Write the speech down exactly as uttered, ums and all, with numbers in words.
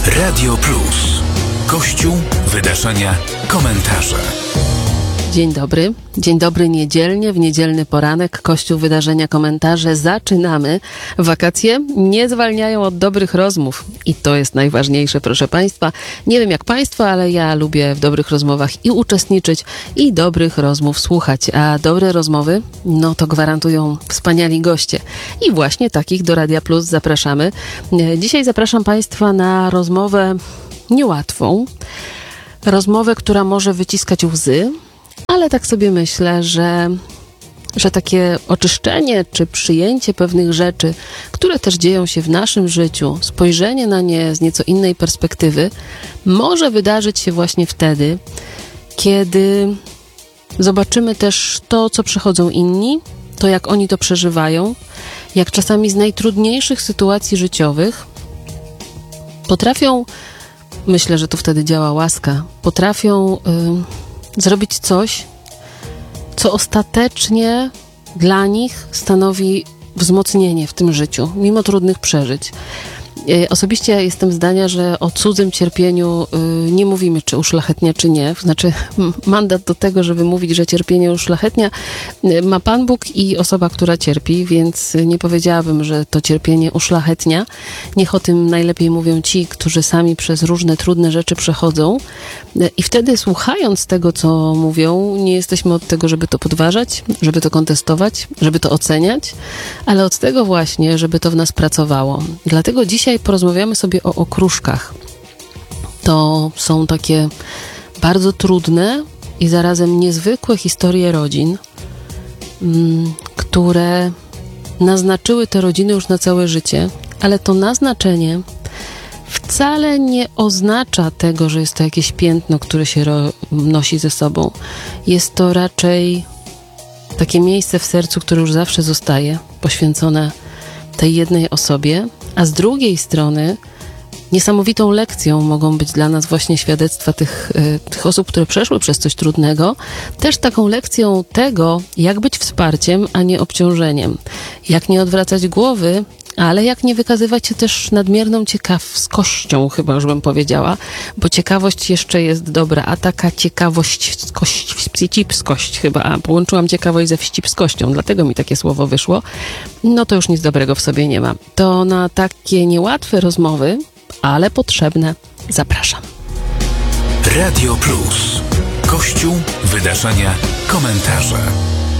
Radio Plus. Kościół, wydarzenia, komentarze. Dzień dobry. Dzień dobry niedzielnie, w niedzielny poranek. Kościół, wydarzenia, komentarze. Zaczynamy. Wakacje nie zwalniają od dobrych rozmów. I to jest najważniejsze, proszę Państwa. Nie wiem jak Państwo, ale ja lubię w dobrych rozmowach i uczestniczyć, i dobrych rozmów słuchać. A dobre rozmowy, no to gwarantują wspaniali goście. I właśnie takich do Radia Plus zapraszamy. Dzisiaj zapraszam Państwa na rozmowę niełatwą. Rozmowę, która może wyciskać łzy. Ale tak sobie myślę, że, że takie oczyszczenie czy przyjęcie pewnych rzeczy, które też dzieją się w naszym życiu, spojrzenie na nie z nieco innej perspektywy, może wydarzyć się właśnie wtedy, kiedy zobaczymy też to, co przechodzą inni, to jak oni to przeżywają, jak czasami z najtrudniejszych sytuacji życiowych potrafią, myślę, że to wtedy działa łaska, potrafią y, zrobić coś, co ostatecznie dla nich stanowi wzmocnienie w tym życiu, mimo trudnych przeżyć. Osobiście jestem zdania, że o cudzym cierpieniu nie mówimy, czy uszlachetnia, czy nie. Znaczy mandat do tego, żeby mówić, że cierpienie uszlachetnia, ma Pan Bóg i osoba, która cierpi, więc nie powiedziałabym, że to cierpienie uszlachetnia. Niech o tym najlepiej mówią ci, którzy sami przez różne trudne rzeczy przechodzą. I wtedy słuchając tego, co mówią, nie jesteśmy od tego, żeby to podważać, żeby to kontestować, żeby to oceniać, ale od tego właśnie, żeby to w nas pracowało. Dlatego dzisiaj porozmawiamy sobie o okruszkach. To są takie bardzo trudne i zarazem niezwykłe historie rodzin, m, które naznaczyły te rodziny już na całe życie, ale to naznaczenie wcale nie oznacza tego, że jest to jakieś piętno, które się ro- nosi ze sobą. Jest to raczej takie miejsce w sercu, które już zawsze zostaje poświęcone tej jednej osobie, a z drugiej strony niesamowitą lekcją mogą być dla nas właśnie świadectwa tych, tych osób, które przeszły przez coś trudnego. Też taką lekcją tego, jak być wsparciem, a nie obciążeniem. Jak nie odwracać głowy, ale jak nie wykazywać się też nadmierną ciekawskością, chyba już bym powiedziała, bo ciekawość jeszcze jest dobra, a taka ciekawość, wścibskość chyba, a połączyłam ciekawość ze wścibskością, dlatego mi takie słowo wyszło, no to już nic dobrego w sobie nie ma. To na takie niełatwe rozmowy, ale potrzebne, zapraszam. Radio Plus. Kościół, wydarzenia, komentarze.